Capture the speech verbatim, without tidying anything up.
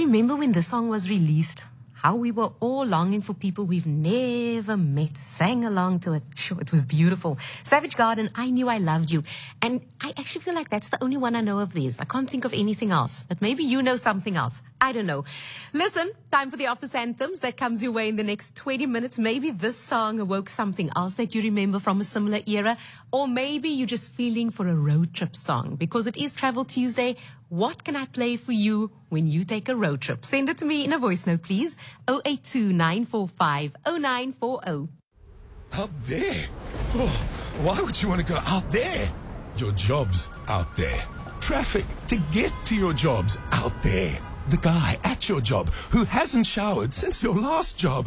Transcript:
remember when this song was released? How we were all longing for people we've never met, sang along to it. Sure, it was beautiful. Savage Garden, I Knew I Loved You. And I actually feel like that's the only one I know of theirs. I can't think of anything else. But maybe you know something else. I don't know. Listen, time for the Office Anthems. That comes your way in the next twenty minutes. Maybe this song awoke something else that you remember from a similar era. Or maybe you're just feeling for a road trip song. Because it is Travel Tuesday. What can I play for you when you take a road trip? Send it to me in a voice note, please. oh eight two, nine four five, oh nine four oh. Out there? Oh, why would you want to go out there? Your job's out there. Traffic to get to your job's out there. The guy at your job who hasn't showered since your last job.